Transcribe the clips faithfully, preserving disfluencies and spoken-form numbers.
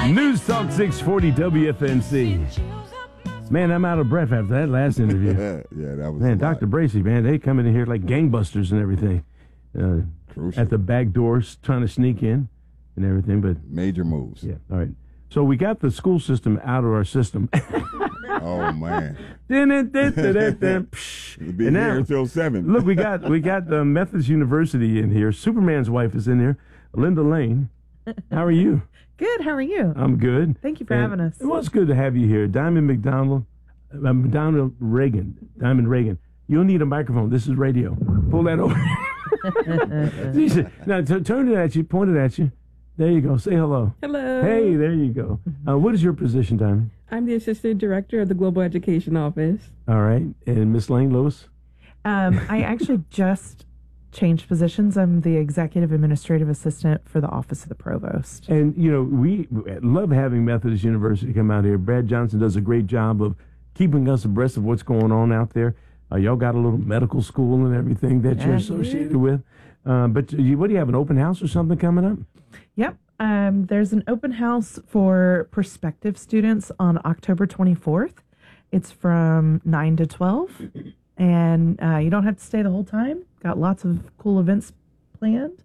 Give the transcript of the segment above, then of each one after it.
News Talk six forty W F M C. Man, I'm out of breath after that last interview. Yeah, that was Man, Doctor Bracy, man, they coming in here like gangbusters and everything. Uh, Crucial. at the back doors, trying to sneak in and everything. But major moves. Yeah, all right. So we got the school system out of our system. Oh man! We'll be and now, here until seven. Look, we got we got uh, Methodist University in here. Superman's wife is in here. Linda Lane. How are you? Good. How are you? I'm good. Thank you for and having us. It was good to have you here, Diamond McDonald, uh, McDonald Reagan, Diamond Reagan. You'll need a microphone. This is radio. Pull that over. Now t- turn it at you. Point it at you. There you go. Say hello. Hello. Hey, there you go. Uh, what is your position, Diamond? I'm the Assistant Director of the Global Education Office. All right. And Miss Lane Lewis? Um, I actually just changed positions. I'm the Executive Administrative Assistant for the Office of the Provost. And, you know, we love having Methodist University come out here. Brad Johnson does a great job of keeping us abreast of what's going on out there. Uh, y'all got a little medical school and everything that yeah, you're associated with. Uh, but you, what do you have, an open house or something coming up? Yep. Um, there's an open house for prospective students on October twenty-fourth. It's from nine to twelve. And uh, you don't have to stay the whole time. Got lots of cool events planned.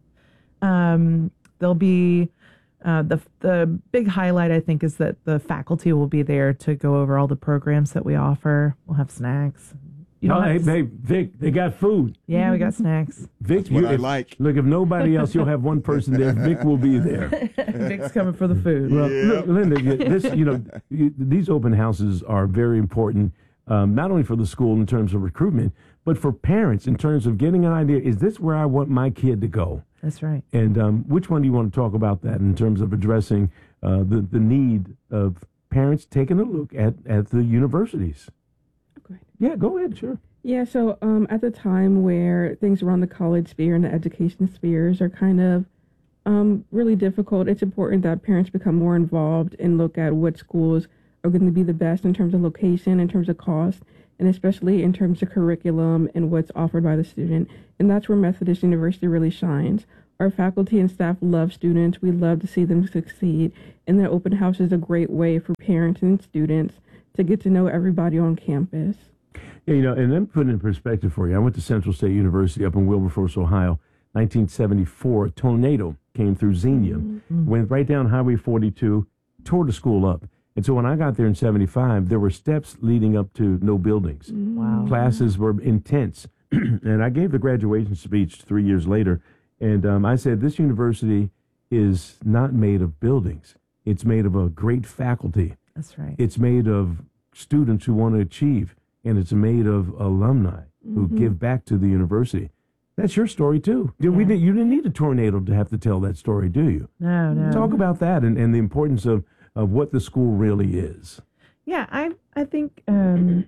Um, there'll be uh, the the big highlight, I think, is that the faculty will be there to go over all the programs that we offer. We'll have snacks. You know, oh, hey, hey, Vic, they got food. Yeah, we got snacks. Vic, That's what you, I if, like. Look, if nobody else, you'll have one person there. Vic will be there. Vic's coming for the food. Well, Yeah. look, Linda, this, you know, you, these open houses are very important, um, not only for the school in terms of recruitment, but for parents in terms of getting an idea. Is this where I want my kid to go? That's right. And um, which one do you want to talk about that in terms of addressing uh, the the need of parents taking a look at at the universities? Go ahead. Yeah, go ahead, sure. Yeah, so um, at the time where things around the college sphere and the education spheres are kind of um, really difficult, it's important that parents become more involved and look at what schools are going to be the best in terms of location, in terms of cost, and especially in terms of curriculum and what's offered by the student. And that's where Methodist University really shines. Our faculty and staff love students. We love to see them succeed. And the open house is a great way for parents and students to get to know everybody on campus. Yeah, you know, and then put it in perspective for you. I went to Central State University up in Wilberforce, Ohio. nineteen seventy-four, a tornado came through Xenia, mm-hmm. went right down Highway forty-two, tore the school up. And so when I got there in seventy-five, there were steps leading up to no buildings. Wow. Classes were intense. And I gave the graduation speech three years later, and um, I said, this university is not made of buildings. It's made of a great faculty. That's right. It's made of students who want to achieve. And it's made of alumni who mm-hmm. give back to the university. That's your story, too. Yeah. We didn't, you didn't need a tornado to have to tell that story, do you? No, no. Talk about that and, and the importance of, of what the school really is. Yeah, I, I think um,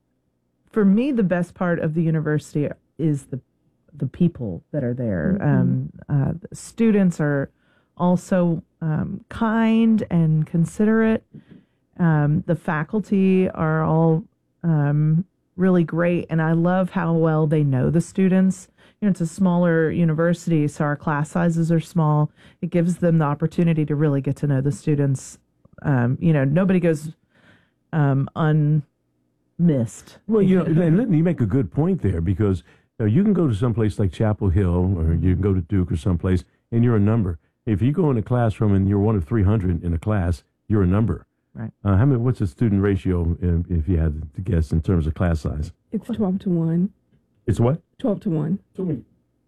for me, the best part of the university is the the people that are there. Mm-hmm. Um, uh, the students are also um, kind and considerate. Um, the faculty are all Um, really great, and I love how well they know the students. You know, it's a smaller university, so our class sizes are small. It gives them the opportunity to really get to know the students. Um, you know, nobody goes um, unmissed. Well, you know, and you make a good point there, because you know, you can go to someplace like Chapel Hill, or you can go to Duke or someplace, and you're a number. If you go in a classroom and you're one of three hundred in a class, you're a number. Right. Uh, how many? What's the student ratio, if, if you had to guess, in terms of class size? It's twelve to one. It's what? Twelve to one. Wait,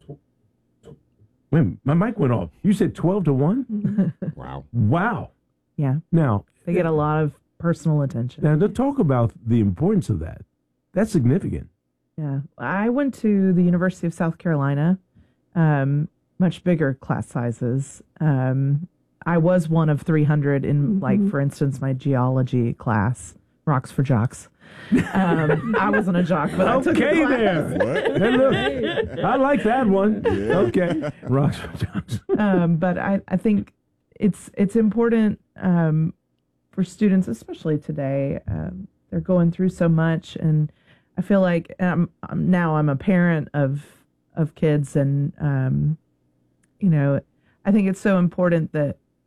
my mic went off. You said twelve to one? Mm-hmm. Wow. Wow. Yeah. Now they get a lot of personal attention. Now, to talk about the importance of that, that's significant. Yeah. I went to the University of South Carolina, um, much bigger class sizes. Um, I was one of three hundred in, mm-hmm. like, for instance, my geology class, Rocks for Jocks. Um, I wasn't a jock, but I took okay the there. What? Hey, look, I like that one. Yeah. Okay, Rocks for Jocks. um, but I, I think it's it's important um, for students, especially today. Um, they're going through so much, and I feel like um, now I'm a parent of of kids, and um, you know, I think it's so important that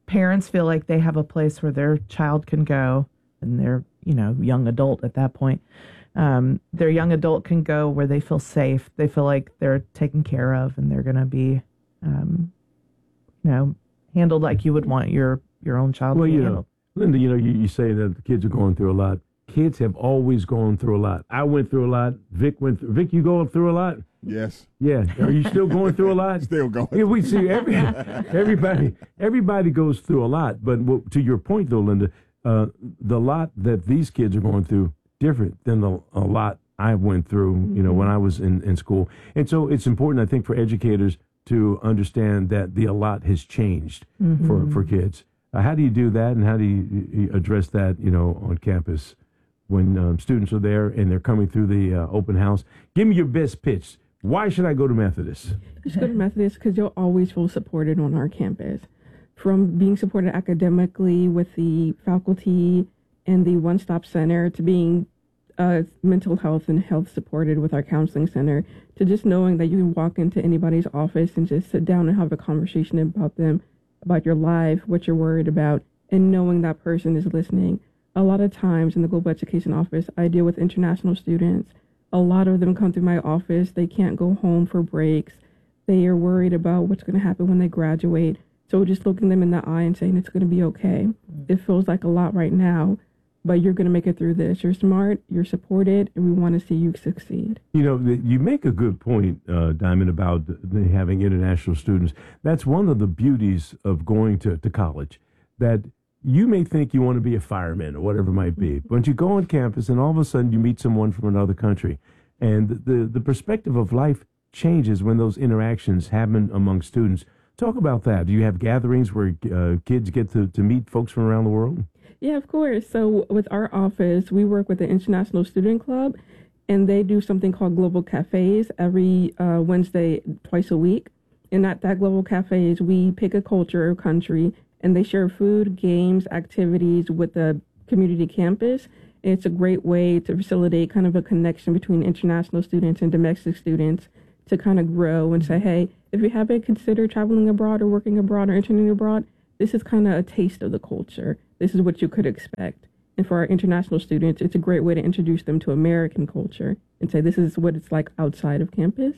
parents feel like they have a place where their child can go, and they're, you know, young adult at that point. Um, their young adult can go where they feel safe. They feel like they're taken care of, and they're going to be, um, you know, handled like you would want your, your own child well, to be you handled. know, Linda, you know, you, you say that the kids are going through a lot. Kids have always gone through a lot. I went through a lot. Vic went through. Vic, you going through a lot? Yes. Yeah. Are you still going through a lot? Still going. Yeah, we see every everybody everybody goes through a lot. But what, to your point, though, Linda, uh, the lot that these kids are going through different than the a lot I went through. Mm-hmm. You know, when I was in, in school, and so it's important, I think, for educators to understand that the a lot has changed mm-hmm. for for kids. Uh, how do you do that, and how do you, you address that? You know, on campus when um, students are there and they're coming through the uh, open house. Give me your best pitch. Why should I go to Methodist? You should go to Methodist because you'll always feel supported on our campus. From being supported academically with the faculty and the one-stop center to being uh, mental health and health supported with our counseling center, to just knowing that you can walk into anybody's office and just sit down and have a conversation about them, about your life, what you're worried about, and knowing that person is listening. A lot of times in the Global Education Office, I deal with international students. A lot of them come through my office. They can't go home for breaks. They are worried about what's going to happen when they graduate. So just looking them in the eye and saying it's going to be okay. It feels like a lot right now, but you're going to make it through this. You're smart, you're supported, and we want to see you succeed. You know, you make a good point, uh, Diamond, about the, having international students. That's one of the beauties of going to, to college, that you may think you want to be a fireman or whatever it might be, but you go on campus and all of a sudden you meet someone from another country. And the, the perspective of life changes when those interactions happen among students. Talk about that. Do you have gatherings where uh, kids get to, to meet folks from around the world? Yeah, of course. So with our office, we work with the International Student Club, and they do something called Global Cafes every uh, Wednesday, twice a week. And at that Global Cafes, we pick a culture or country, and they share food, games, activities with the community campus. It's a great way to facilitate kind of a connection between international students and domestic students to kind of grow and say, hey, if you haven't considered traveling abroad or working abroad or interning abroad, this is kind of a taste of the culture. This is what you could expect. And for our international students, it's a great way to introduce them to American culture and say, this is what it's like outside of campus.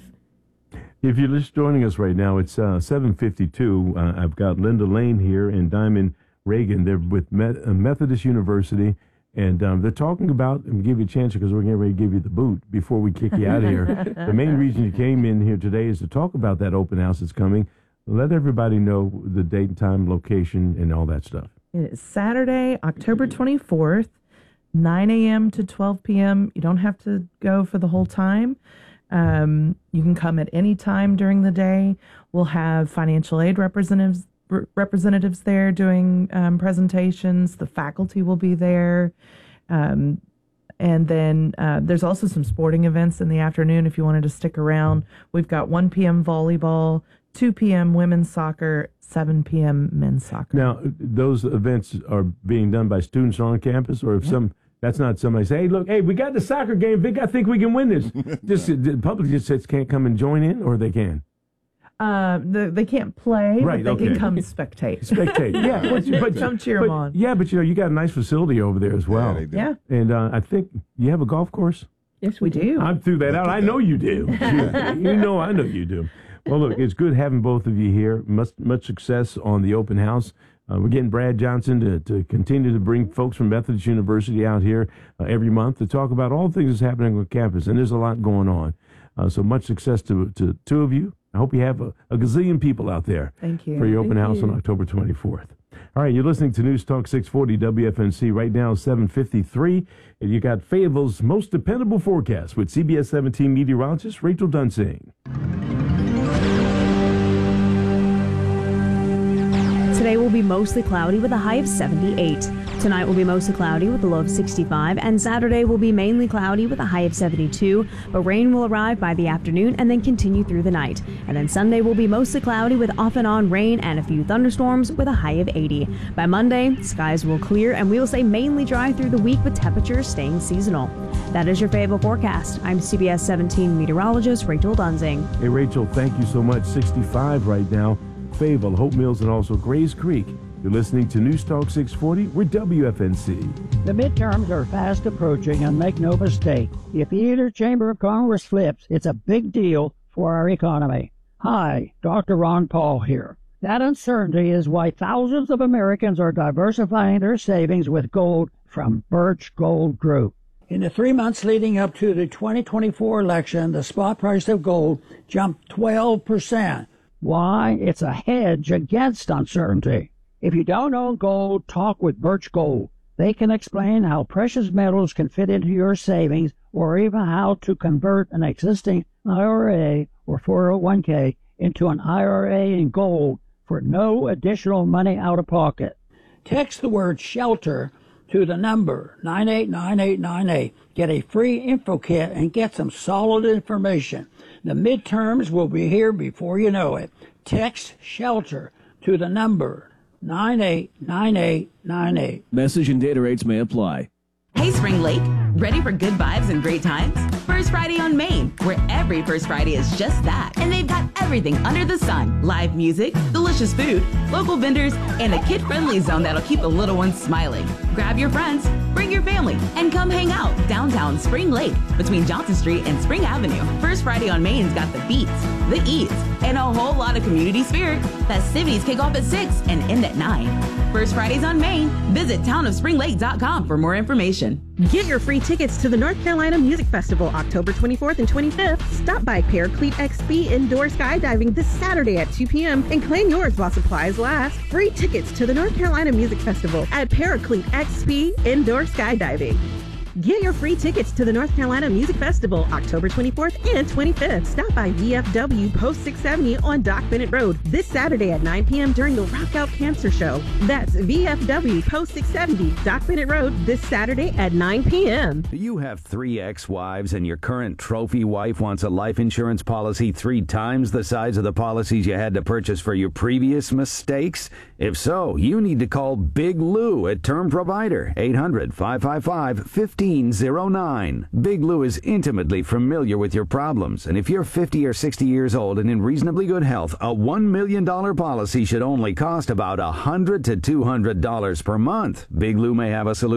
If you're just joining us right now, it's uh, seven fifty-two. Uh, I've got Linda Lane here and Diamond Reagan. They're with Met- uh, Methodist University, and um, they're talking about, and give you a chance because we're getting ready to give you the boot before we kick you out of here. The main reason you came in here today is to talk about that open house that's coming. Let everybody know the date and time, location, and all that stuff. It is Saturday, October twenty-fourth, nine a.m. to twelve p.m. You don't have to go for the whole time. Um, you can come at any time during the day. We'll have financial aid representatives r- representatives there doing um, presentations. The faculty will be there. Um, and then uh, there's also some sporting events in the afternoon if you wanted to stick around. We've got one p.m. volleyball, two p.m. women's soccer, seven p.m. men's soccer. Now, those events are being done by students on campus, or if yeah. some... That's not somebody say, hey, look, hey, we got the soccer game, Vic. I think we can win this. Just the public just says can't come and join in, or they can. Uh, the, they can't play, right, but they okay. can come spectate. Spectate, yeah. But, but come cheer but, them on. Yeah, but you know, you got a nice facility over there as well. Yeah, yeah. And uh, I think you have a golf course. Yes, we, we do. do. I threw that out. I know you do. You know, I know you do. Well, look, it's good having both of you here. Much, much success on the open house. Uh, we're getting Brad Johnson to, to continue to bring folks from Methodist University out here uh, every month to talk about all things that's happening on campus, and there's a lot going on. Uh, so much success to, to two of you. I hope you have a, a gazillion people out there Thank you. for your open Thank house you. on October twenty-fourth. All right, you're listening to News Talk six forty W F N C right now, seven fifty-three, and you got Fayetteville's most dependable forecast with C B S seventeen meteorologist Rachel Dunsing. Today will be mostly cloudy with a high of seventy-eight. Tonight will be mostly cloudy with a low of sixty-five, and Saturday will be mainly cloudy with a high of seventy-two, but rain will arrive by the afternoon and then continue through the night. And then Sunday will be mostly cloudy with off and on rain and a few thunderstorms with a high of eighty. By Monday, skies will clear and we will stay mainly dry through the week with temperatures staying seasonal. That is your Fayetteville forecast. I'm C B S seventeen meteorologist Rachel Dunsing. Hey, Rachel, thank you so much. sixty-five right now. Fayetteville, Hope Mills, and also Grays Creek. You're listening to News Talk six forty. We're W F N C. The midterms are fast approaching, and make no mistake, if either chamber of Congress flips, it's a big deal for our economy. Hi, Doctor Ron Paul here. That uncertainty is why thousands of Americans are diversifying their savings with gold from Birch Gold Group. In the three months leading up to the twenty twenty-four election, the spot price of gold jumped twelve percent. Why? It's a hedge against uncertainty. If you don't own gold, talk with Birch Gold. They can explain how precious metals can fit into your savings, or even how to convert an existing I R A or four oh one k into an I R A in gold for no additional money out of pocket. Text the word SHELTER to the number nine eight nine eight nine eight. Get a free info kit and get some solid information. The midterms will be here before you know it. Text SHELTER to the number nine eight nine eight nine eight. Message and data rates may apply. Hey, Spring Lake, ready for good vibes and great times? First Friday on Main, where every First Friday is just that. And they've got everything under the sun. Live music, delicious food, local vendors, and a kid-friendly zone that'll keep the little ones smiling. Grab your friends, bring your family, and come hang out downtown Spring Lake between Johnson Street and Spring Avenue. First Friday on Main's got the beats, the eats, and a whole lot of community spirit. Festivities kick off at six and end at nine. First Fridays on Main. Visit town of spring lake dot com for more information. Get your free tickets to the North Carolina Music Festival October twenty-fourth and twenty-fifth. Stop by Paraclete X P Indoor Skydiving this Saturday at two p.m. and claim yours while supplies last. Free tickets to the North Carolina Music Festival at Paraclete X P Indoor Skydiving. Get your free tickets to the North Carolina Music Festival October twenty-fourth and twenty-fifth. Stop by V F W Post six seventy on Dock Bennett Road this Saturday at nine p.m. during the Rock Out Cancer Show. That's V F W Post six seventy Dock Bennett Road this Saturday at nine p.m. You have three ex-wives and your current trophy wife wants a life insurance policy three times the size of the policies you had to purchase for your previous mistakes? If so, you need to call Big Lou at Term Provider, eight hundred, five five five, fifteen oh nine. Big Lou is intimately familiar with your problems, and if you're fifty or sixty years old and in reasonably good health, a one million dollars policy should only cost about one hundred to two hundred dollars per month. Big Lou may have a solution